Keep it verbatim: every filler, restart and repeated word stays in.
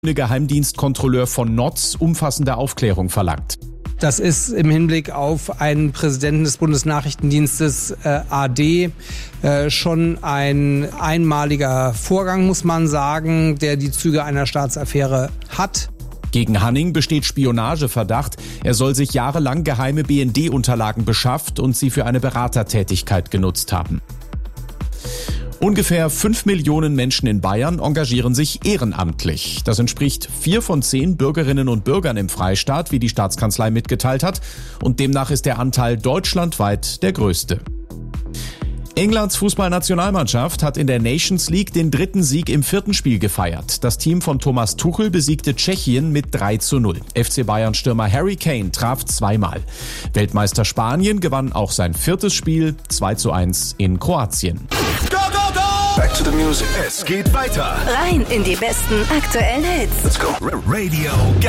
Geheimdienstkontrolleur von Notz umfassende Aufklärung verlangt. Das ist im Hinblick auf einen Präsidenten des Bundesnachrichtendienstes äh, A D äh, schon ein einmaliger Vorgang, muss man sagen, der die Züge einer Staatsaffäre hat. Gegen Hanning besteht Spionageverdacht. Er soll sich jahrelang geheime B N D-Unterlagen beschafft und sie für eine Beratertätigkeit genutzt haben. Ungefähr fünf Millionen Menschen in Bayern engagieren sich ehrenamtlich. Das entspricht vier von zehn Bürgerinnen und Bürgern im Freistaat, wie die Staatskanzlei mitgeteilt hat. Und demnach ist der Anteil deutschlandweit der größte. Englands Fußballnationalmannschaft hat in der Nations League den dritten Sieg im vierten Spiel gefeiert. Das Team von Thomas Tuchel besiegte Tschechien mit drei zu null. F C Bayern-Stürmer Harry Kane traf zweimal. Weltmeister Spanien gewann auch sein viertes Spiel, zwei zu eins in Kroatien. Go, go, go! Back to the music. Es geht weiter. Rein in die besten aktuellen Hits. Let's go. Radio